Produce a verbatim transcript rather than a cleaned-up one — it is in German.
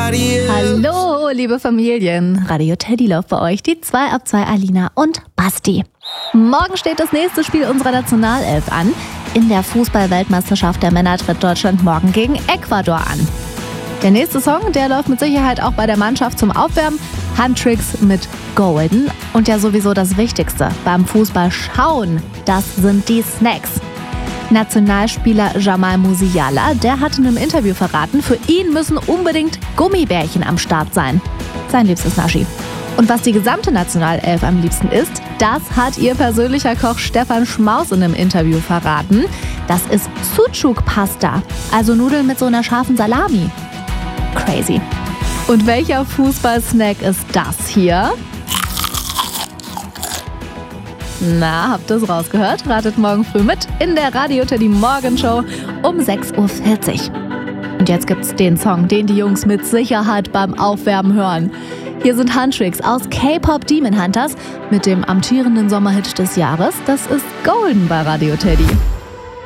Radio. Hallo, liebe Familien. Radio Teddy läuft bei euch. Die zwei ab zwei Alina und Basti. Morgen steht das nächste Spiel unserer Nationalelf an. In der Fußball-Weltmeisterschaft der Männer tritt Deutschland morgen gegen Ecuador an. Der nächste Song, der läuft mit Sicherheit auch bei der Mannschaft zum Aufwärmen. Handtricks mit Golden. Und ja sowieso das Wichtigste beim Fußball schauen, das sind die Snacks. Nationalspieler Jamal Musiala, der hat in einem Interview verraten, für ihn müssen unbedingt Gummibärchen am Start sein. Sein liebstes Naschi. Und was die gesamte Nationalelf am liebsten isst, das hat ihr persönlicher Koch Stefan Schmaus in einem Interview verraten. Das ist Sucuk-Pasta, also Nudeln mit so einer scharfen Salami. Crazy. Und welcher Fußballsnack ist das hier? Na, habt ihr es rausgehört? Ratet morgen früh mit in der Radio Teddy Morgenshow um sechs Uhr vierzig. Und jetzt gibt's den Song, den die Jungs mit Sicherheit beim Aufwärmen hören. Hier sind Handtricks aus K-Pop Demon Hunters mit dem amtierenden Sommerhit des Jahres. Das ist Golden bei Radio Teddy.